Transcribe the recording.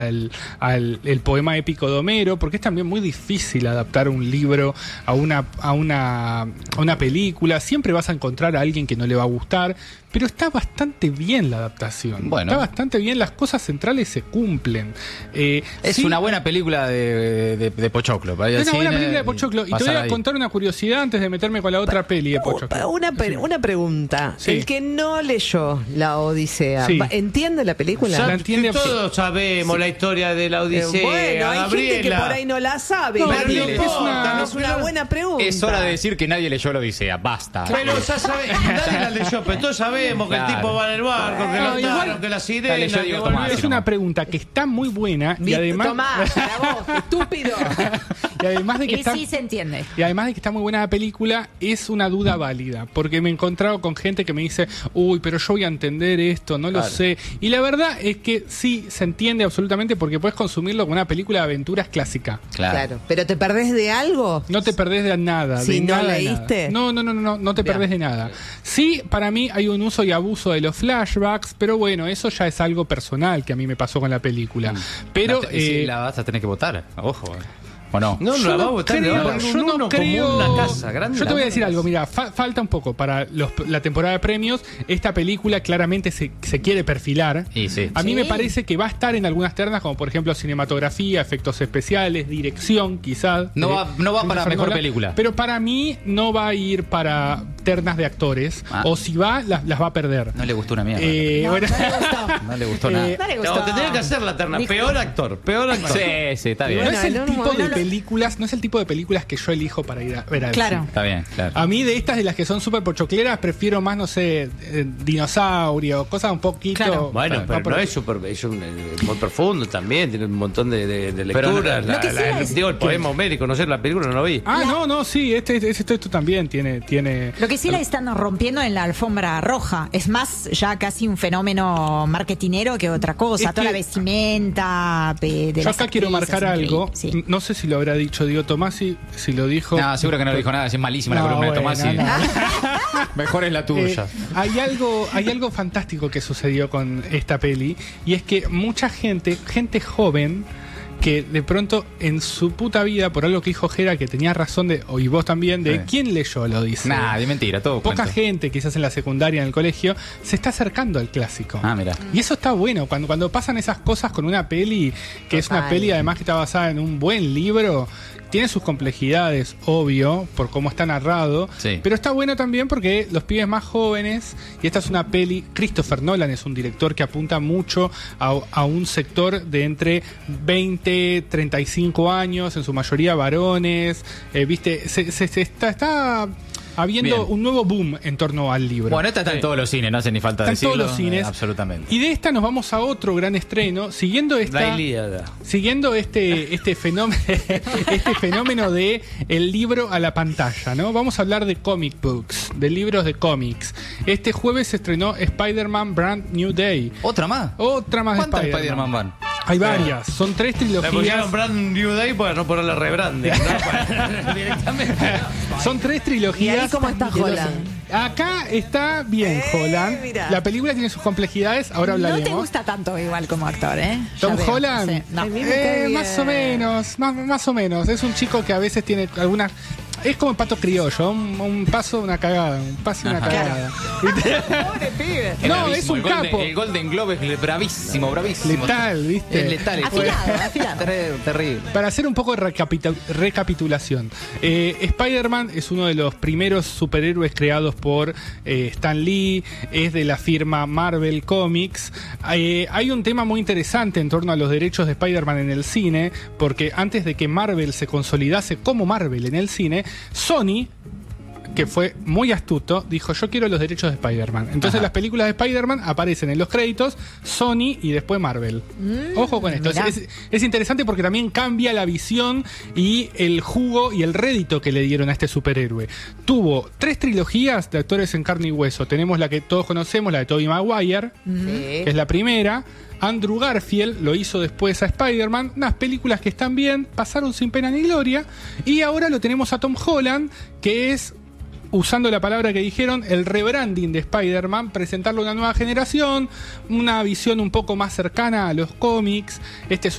el poema épico de Homero, porque es también muy difícil adaptar un libro a una película. Siempre vas a encontrar a alguien que no le va a gustar, pero está bastante bien la adaptación. Bueno. Está bastante bien, las cosas centrales se cumplen. Es sí, una buena película de Pochoclo. Para ir al es una buena cine película de Pochoclo. Y te voy a contar una curiosidad antes de meterme con la otra peli de Pochoclo. Una pregunta. Sí. El que no leyó La Odisea, Sí. ¿entiende la película? La entiende. Todos sabemos la historia de la Odisea. Bueno, hay Gabriela. gente que por ahí no la sabe. No, pero Nadie no le- importa, es una buena pregunta. Es hora de decir que nadie leyó la Odisea. Basta. Pero ya sabemos, nadie la leyó, pero todos sabemos que el Claro. tipo va en el barco, que No, lo igual- ataron, que la La sirena, leyó que Diego volvió. Tomás. Es una pregunta que está muy buena y además, Tomás, para vos, estúpido. y además de que Y está, sí se entiende. y además de que está muy buena la película, es una duda válida, porque me he encontrado con gente que me dice, uy, pero yo voy a entender esto, no lo sé. Y la verdad es que sí se entiende absolutamente, porque puedes consumirlo como una película de aventuras clásica. Claro. ¿Pero te perdés de algo? No te perdés de nada. Si de no nada, de leíste. nada. No te Bien. perdés de nada. Sí, para mí hay un uso y abuso de los flashbacks, pero bueno, eso ya es algo personal que a mí me pasó con la película. Pero Sí, la vas a tener que votar. Ojo. ¿O no? No, yo la va a no votar, le va a creo, poner yo un no uno creo. como una casa grande. Yo te voy a decir la algo, mira, falta un poco para la temporada de premios. Esta película claramente se quiere perfilar. Y sí. A mí Sí. me parece que va a estar en algunas ternas, como por ejemplo cinematografía, efectos especiales, dirección, quizás. No va para Christopher mejor Nolan. película. Pero para mí no va a ir para ternas de actores. Ah. O si va, las va a perder. No le gustó una mierda. Bueno, No le gustó nada. No le gustó. No, tendría que hacer la terna. Dijo- Peor actor, peor actor. Sí, está no bien. Bueno, es el en un tipo de momento- películas, no es el tipo de películas que yo elijo para ir a ver al Claro. cine. Está bien, claro. A mí de estas, de las que son súper pochocleras, prefiero más, no sé, dinosaurio, cosas un poquito... Claro. Bueno, Va pero por- no es es muy profundo también, tiene un montón de Pero lecturas. lo que sí es- Digo, el poema homérico, no sé, la película no lo vi. Ah, no, sí, esto también tiene... Lo que sí la están rompiendo en la alfombra roja. Es más ya casi un fenómeno marketinero que otra cosa. Es Toda que- la vestimenta de Yo las acá quiero actrices, marcar increíble. algo, Sí. no sé si lo habrá dicho Diego Tomasi, si lo dijo... No, seguro que no le dijo nada. Es malísima la No, columna de bueno, Tomás. no. Mejor es la tuya. Hay algo fantástico que sucedió con esta peli, y es que mucha gente joven, que de pronto en su puta vida, por algo que dijo Jera, que tenía razón y vos también, de Sí. quién leyó lo dice. Nah, de mentira, todo Poca cuento. gente, quizás en la secundaria, en el colegio, se está acercando al clásico. Ah, mira. Y eso está bueno, cuando pasan esas cosas con una peli, que es una Total. peli además que está basada en un buen libro, tiene sus complejidades, obvio, por cómo está narrado, Sí. pero está bueno también porque los pibes más jóvenes, y esta es una peli, Christopher Nolan es un director que apunta mucho a un sector de entre 20, 35 años, en su mayoría varones, viste, se está habiendo Bien. un nuevo boom en torno al libro. Bueno, esta está en todos los cines, no hace ni falta Está en decirlo. todos los cines. Absolutamente. Y de esta nos vamos a otro gran estreno, siguiendo La esta, Ilíada. siguiendo este fenómeno de el libro a la pantalla, ¿no? Vamos a hablar de comic books, de libros de cómics. Este jueves se estrenó Spider-Man Brand New Day. ¿Otra más? Otra más de ¿Cuántas Spider-Man. Spider-Man van? Hay varias, son 3 Le trilogías. pusieron Brand New Day para no ponerle rebranding, ¿no? Directamente. Son 3 ¿Y trilogías. ahí cómo está de los- Holland? Acá está bien Holland. Mira. La película tiene sus complejidades, ahora No hablaremos. te gusta tanto igual como actor, ¿eh? Ya Tom veo. Holland, Sí, no. A mí me cae bien. más o menos, más o menos. Es un chico que a veces tiene algunas... Es como el Pato Criollo, un paso, una cagada, un pase, una Ajá. cagada. Pobre pibe. No, bravísimo, es un el Golden- capo. El Golden Globe es bravísimo, bravísimo. Letal, ¿viste? Es letal. Afilado. Terrible. Para hacer un poco de recapitulación, Spider-Man es uno de los primeros superhéroes creados por Stan Lee, es de la firma Marvel Comics. Hay un tema muy interesante en torno a los derechos de Spider-Man en el cine, porque antes de que Marvel se consolidase como Marvel en el cine, Sony, que fue muy astuto, dijo: yo quiero los derechos de Spider-Man. Entonces Ajá. las películas de Spider-Man aparecen en los créditos Sony y después Marvel. Ojo con esto. mirá. Es interesante porque también cambia la visión y el jugo y el rédito que le dieron a este superhéroe. Tuvo 3 trilogías de actores en carne y hueso. Tenemos la que todos conocemos, la de Tobey Maguire, que es la primera. Andrew Garfield lo hizo después a Spider-Man. Unas películas que están bien, pasaron sin pena ni gloria. Y ahora lo tenemos a Tom Holland, que es usando la palabra que dijeron, el rebranding de Spider-Man, presentarlo a una nueva generación, una visión un poco más cercana a los cómics. Este es